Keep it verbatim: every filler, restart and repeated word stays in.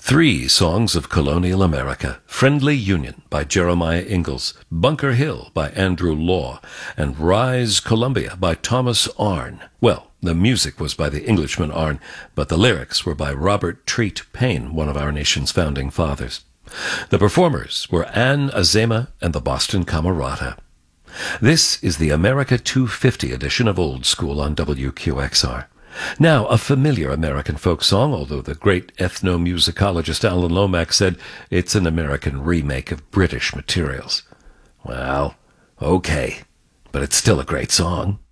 Three songs of colonial America: Friendly Union by Jeremiah Ingalls, Bunker Hill by Andrew Law, and Rise Columbia by Thomas Arne. Well, the music was by the Englishman Arne, but the lyrics were by Robert Treat Paine, one of our nation's founding fathers. The performers were Ann Azema and the Boston Camerata. This is the America two fifty edition of Old School on W Q X R. Now, a familiar American folk song, although the great ethnomusicologist Alan Lomax said it's an American remake of British materials. Well, okay, but it's still a great song.